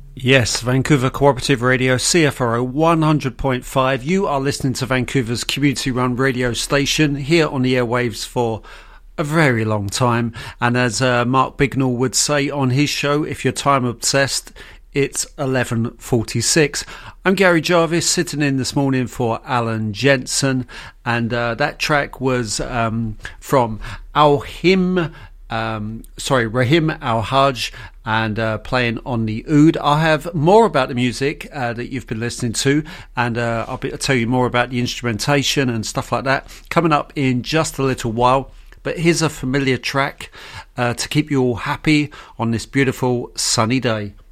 Yes, Vancouver Cooperative Radio, CFRO 100.5. You are listening to Vancouver's community-run radio station here on the airwaves for a very long time. And as Mark Bignell would say on his show, if you're time obsessed, it's 11:46. I'm Gary Jarvis, sitting in this morning for Alan Jensen, and that track was from Rahim Al-Hajj, and playing on the oud. I'll have more about the music that you've been listening to, and I'll tell you more about the instrumentation and stuff like that coming up in just a little while. But here's a familiar track to keep you all happy on this beautiful sunny day.